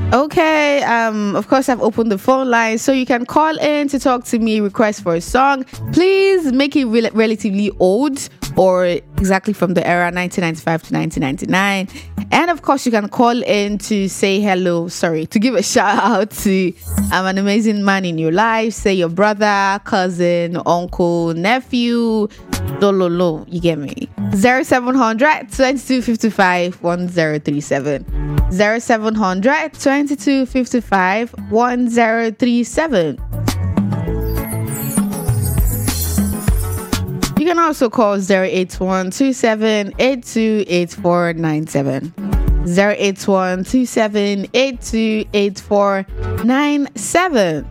Okay, of course I've opened the phone line so you can call in to talk to me, request for a song. Please make it relatively old or exactly from the era 1995 to 1999. And of course you can call in to say hello, to give a shout out to an amazing man in your life, say your brother, cousin, uncle, nephew, dololo, you get me. 0700 2255 1037. 0700 2255 1037. You can also call 081 27 82 8497. 081 27 82 8497.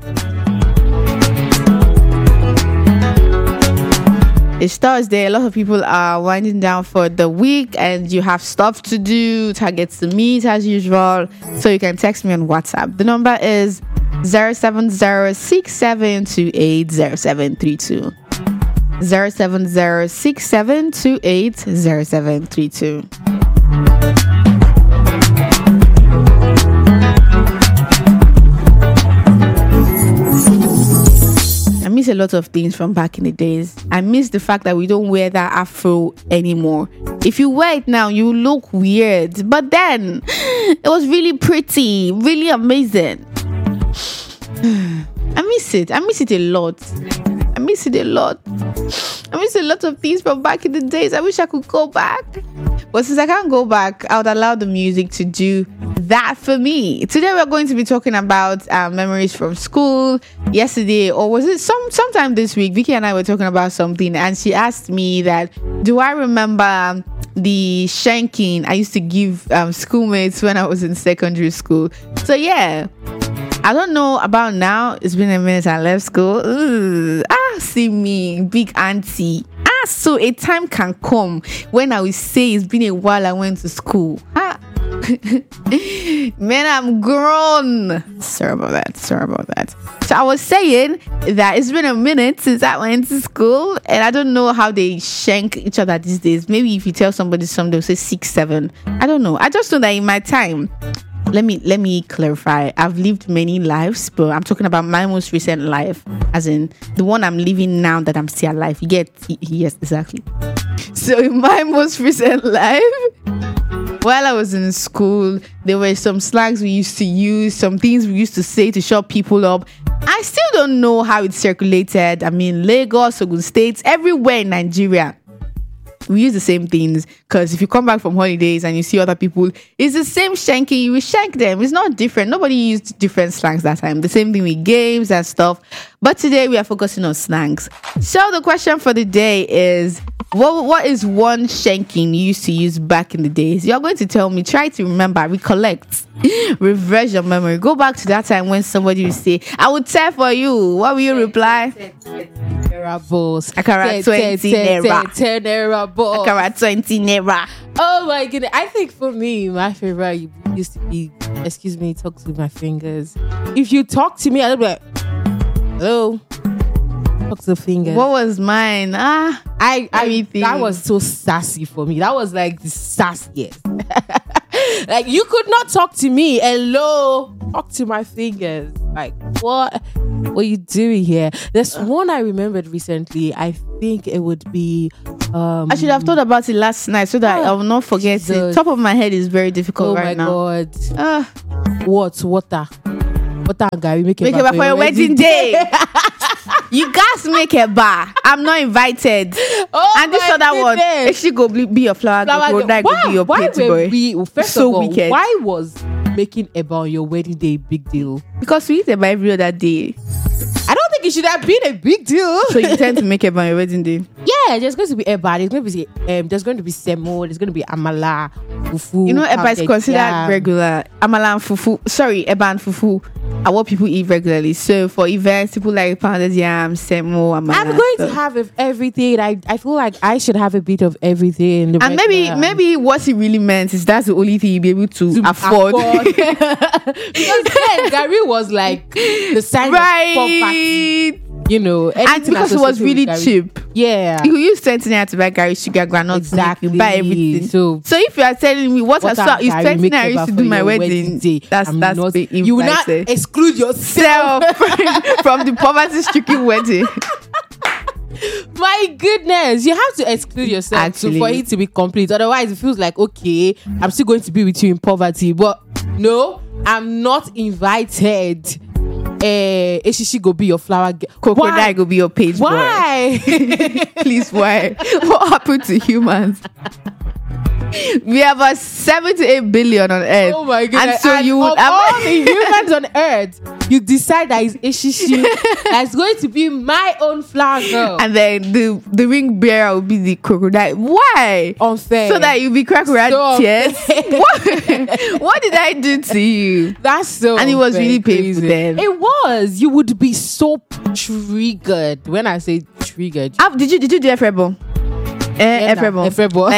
It's Thursday. A lot of people are winding down for the week and you have stuff to do, targets to meet as usual. So you can text me on WhatsApp. The number is 07067280732. 07067280732. I miss a lot of things from back in the days. I miss the fact that we don't wear that afro anymore. If you wear it now, you look weird. But then, it was really pretty, really amazing. I miss it. I miss it a lot. I miss it a lot. I miss a lot of things from back in the days. I wish I could go back. But since I can't go back, I would allow the music to do that for me. Today we're going to be talking about memories from school. Yesterday, or was it sometime this week, Vicky and I were talking about something and she asked me that, do I remember the shanking I used to give schoolmates when I was in secondary school? So yeah, I don't know about now. It's been a minute I left school. See me, big auntie. So a time can come when I will say it's been a while I went to school. Man, I'm grown. Sorry about that. So I was saying that it's been a minute since I went to school and I don't know how they shank each other these days. Maybe if you tell somebody something, they'll say 6, 7. I don't know. I just know that in my time, let me clarify. I've lived many lives, but I'm talking about my most recent life, as in the one I'm living now that I'm still alive. You get? Yes, exactly. So in my most recent life, while I was in school, there were some slangs we used to use, some things we used to say to shut people up. I still don't know how it circulated. I mean, Lagos, Ogun State, everywhere in Nigeria, we use the same things, because if you come back from holidays and you see other people, it's the same shanking. You will shank them. It's not different. Nobody used different slangs that time. The same thing with games and stuff. But today we are focusing on slangs. So the question for the day is, what is one shanking you used to use back in the days? You're going to tell me. Try to remember, recollect, refresh your memory. Go back to that time when somebody would say, I would tell for you. What will you reply? Akara 20 naira. 10 naira balls. Akara 20 naira. Oh my goodness. I think for me, my favorite used to be, excuse me, talk to my fingers. If you talk to me, I'll be like, hello. Talk to the fingers. What was mine? That was so sassy for me. That was like the sassiest. Like, you could not talk to me. Hello. Talk to my fingers. Like, what are you doing here? There's one I remembered recently. I think it would be I should have thought about it last night so that I will not forget it. Top of my head is very difficult right now. Oh my God. Water and Gary. Make it back for your wedding day. You guys make a bar. I'm not invited. And this other one, if she go be your flower girl, go be your plate boy. First of all, wicked. Why was making eba on your wedding day a big deal? Because we eat eba every other day. I don't think it should have been a big deal. So you tend to make eba on your wedding day? Yeah, there's going to be eba. There's going to be semo. There's going to be amala, fufu. You know, eba is considered regular. Amala and fufu. Sorry, eba and fufu are what people eat regularly. So for events, people like pounded yam, semo, amala. I'm going to have everything. I feel like I should have a bit of everything. And maybe what he really meant is that's the only thing you'll be able to afford. Because then Gary was like the sign of poverty. You know, and because it was really cheap. Yeah. You use 20 naira to buy Gary sugar, granola, Exactly. you buy everything. So if you are telling me what I saw is 20 naira used to do my wedding, that's not, being you will not exclude yourself from the poverty-stricken wedding. My goodness, you have to exclude yourself for it to be complete. Otherwise, it feels like, okay, I'm still going to be with you in poverty. But no, I'm not invited. Eshishi go be your flower girl. Crocodile go be your page boy. Why? Please, why? What happened to humans? We have about 78 billion on Earth. Oh my goodness. And so you would have all the humans on Earth, you decide that it's Eshishi that's going to be my own flower girl. And then the ring bearer will be the crocodile. Why? Unfair. So that you be crocodile tears. What did I do to you? That's so And it was really painful then. It was. You would be so triggered. When I say triggered. Did you do Efrebo? Efrebo.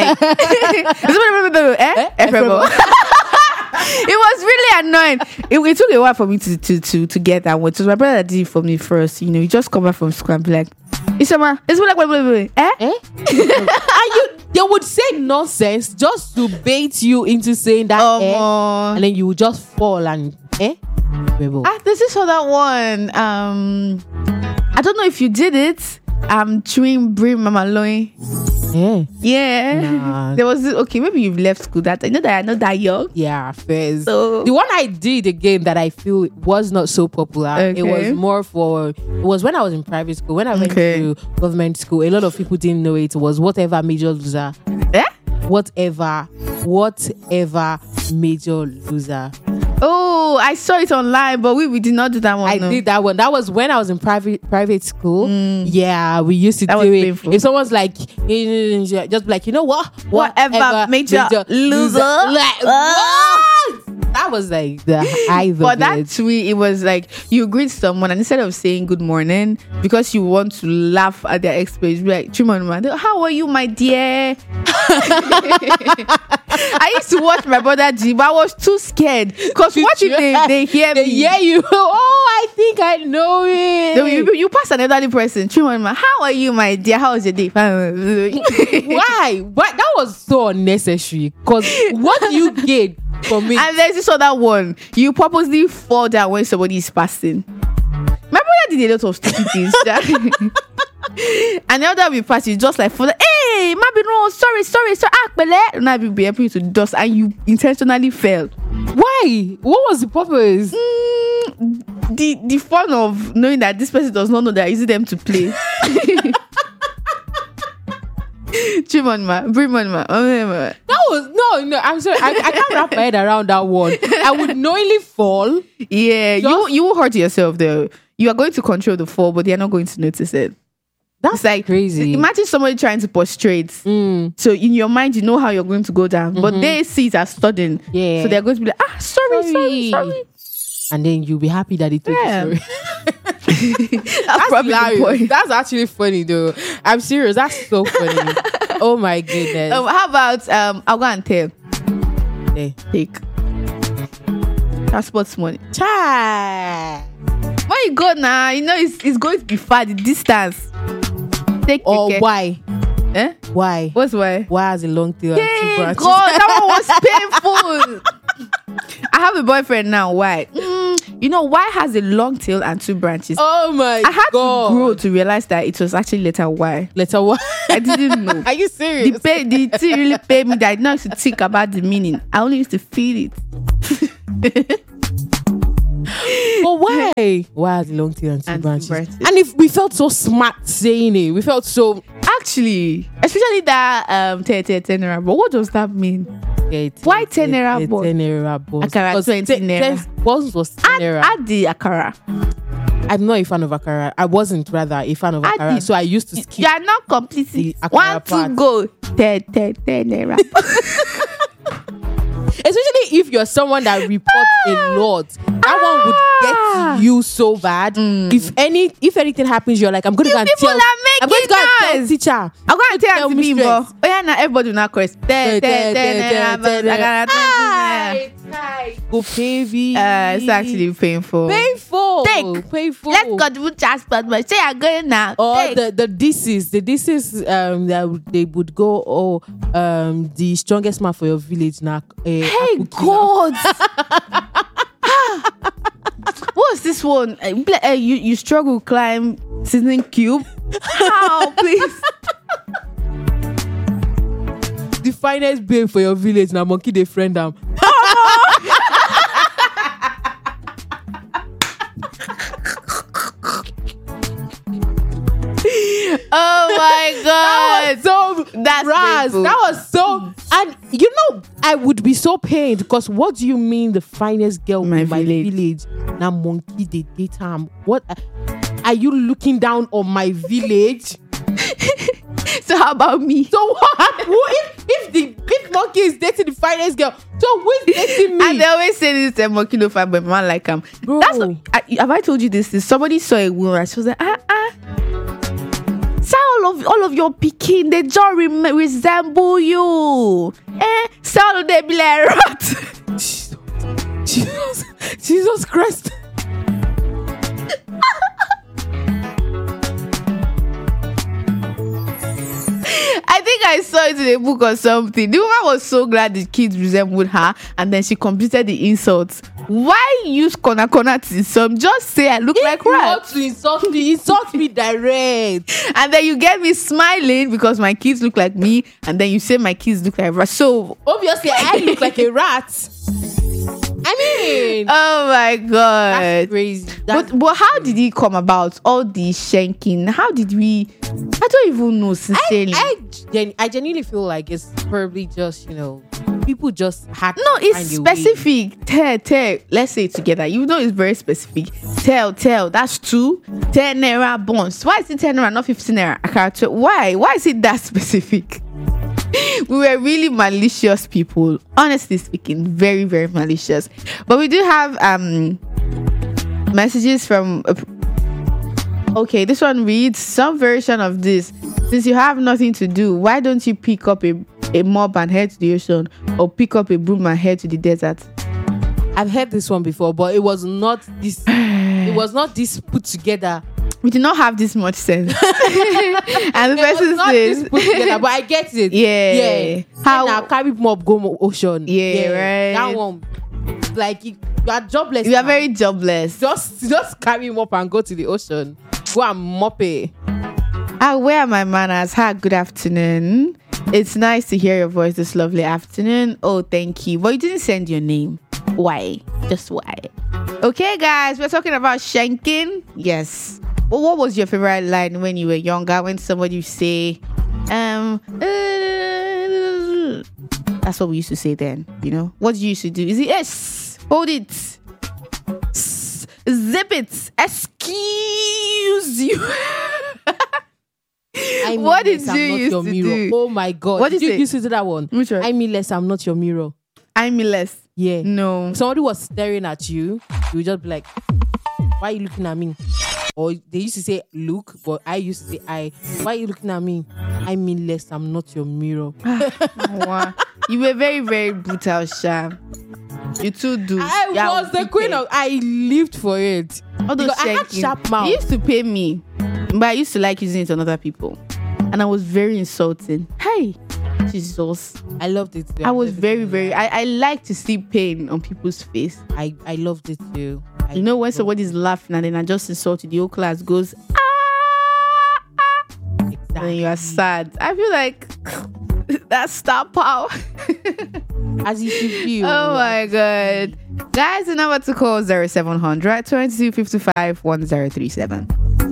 Efrebo. It was really annoying. It took a while for me to get that one. It was my brother that did it for me first. You know, you just come back from school and be like, it's like they would say nonsense just to bait you into saying that and then you would just fall and there's this other one. I don't know if you did it. Chewing brim mama loin. Yeah. Nah. There was maybe you've left school that I know that I'm not that young. Yeah, fair. So the one I did again that I feel was not so popular. It was more it was when I was in private school. When I went to government school, a lot of people didn't know it. It was whatever major loser. Whatever major loser. Oh, I saw it online, but we did not do that one. I did that one. That was when I was in private school. Yeah, we used to do it. Painful. If someone's like, just be like, you know what? Whatever major loser. Like, what? That was like the high. But that tweet, it was like you greet someone and instead of saying good morning, because you want to laugh at their expense, be like, how are you, my dear? I used to watch my brother G, but I was too scared because what if they hear me? They hear you. Oh, I think I know it. You pass an elderly person. How are you, my dear? How was your day? Why? That was so unnecessary. Because what do you get from me? And there's this other one. You purposely fall down when somebody is passing. My brother did a lot of stupid things. And the other we pass, you just like for the hey, maybe no, sorry. And I will be happy to dust, and you intentionally fell. Why? What was the purpose? The fun of knowing that this person does not know that I use them to play. That was no. I'm sorry. I can't wrap my head around that one. I would knowingly fall. Yeah, you will hurt yourself though. You are going to control the fall, but they are not going to notice it. That's like crazy. Imagine somebody trying to prostrate. So in your mind, you know how you're going to go down, but they see it as sudden. Yeah. So they're going to be like, sorry. And then you'll be happy that it told you sorry. That's probably the point. That's actually funny though. I'm serious. That's so funny. Oh my goodness. How about I'll go and tell. Take transport money. Chai. Where you go now? You know it's going to be far, the distance. Take why? Why? What's why? Why has a long tail and two branches? God, that one was painful. I have a boyfriend now. Why? You know why has a long tail and two branches? Oh my God! I had to grow to realize that it was actually letter Y. Letter Y. I didn't know. Are you serious? The thing really paid me that I did not used to think about the meaning. I only used to feel it. But why? Why has a long tail and two branches? And if we felt so smart saying it, we felt so. Actually, especially that 10 naira. But what does that mean? Why 10 naira balls? 10 naira balls. Akara 20 naira. Balls was 10 naira. Add the akara. I'm not a fan of akara. I wasn't rather a fan of akara. So I used to skip. You are not completely. One to go. 10 naira. Especially if you're someone that reports a lot, that one would get to you so bad. If anything happens, you're like, I'm going to go and tell. I'm going to go and tell teacher. I'm going to tell people. Oh yeah, now everybody will not correct. Go pay it's actually painful. Painful. Painful. Let's go to transport, but say I'm going now. Or the disease that they would go, the strongest man for your village now. Hey God. What's this one? You struggle climb seasoning cube. How, please? The finest babe for your village now, monkey they friend them. Oh my God. That was so, and you know, I would be so pained because what do you mean the finest girl in my village? Now monkey they date him. What are you looking down on my village? So how about me? So what? If monkey is dating the finest girl, so who is dating me? And they always say this monkey no fine, but man like him. That's what, have I told you this? Somebody saw a woman. She was like, say all of your picking, they just resemble you. Say all of them be like rat. Jesus Christ. I think I saw it in a book or something. The woman was so glad the kids resembled her, and then she completed the insults. Why use corner to insult? Just say I look like rat. You want to insult me direct. And then you get me smiling because my kids look like me, and then you say my kids look like rat. So obviously I look like a rat. I mean, oh my God, that's crazy. But how did it come about? All the shanking. How did we? I don't even know. Sincerely, I genuinely feel like it's probably just people just had. No, it's specific. Tell. Let's say it together. You know, it's very specific. Tell. That's 2 10 naira bonds. Why is it 10 naira, not 15 naira? I can't. Why? Why is it that specific? We were really malicious people, honestly speaking, very, very malicious. But we do have messages from okay, this one reads, some version of this: since you have nothing to do, why don't you pick up a mop and head to the ocean, or pick up a broom and head to the desert? I've heard this one before, but it was not this put together. We did not have this much sense. And the person says, but I get it. Yeah. How now carry mob go ocean? Yeah, right. That one, like you are jobless. You are very jobless. Just carry mop and go to the ocean. Go and mop it. Where are my manners? Hi, good afternoon. It's nice to hear your voice this lovely afternoon. Oh, thank you. But you didn't send your name. Why? Just why? Okay, guys, we're talking about shanking. Yes. Well, what was your favorite line when you were younger? When somebody would say, that's what we used to say then, What did you used to do? Is it yes? Hold it. Zip it. Excuse you. What did you used to do? Oh my God. What did you used to do that one? Which one? I mean less, I'm not your mirror. I mean less. Yeah. No. Somebody was staring at you. You would just be like, why are you looking at me? Or they used to say look, but I used to say why are you looking at me? I mean less, I'm not your mirror. Wow. You were very, very brutal, Sha. You too do. I was the queen of. I lived for it. Although I had sharp mouth. He used to pay me, but I used to like using it on other people, and I was very insulting. Hey, Jesus, I loved it. I was very, very. I like to see pain on people's face. I loved it too. When somebody's laughing and then I just insulted, the whole class goes exactly. And you are sad. I feel like that's star power. As you should feel. Oh my God. Guys, the number to call 0700 2255 1037.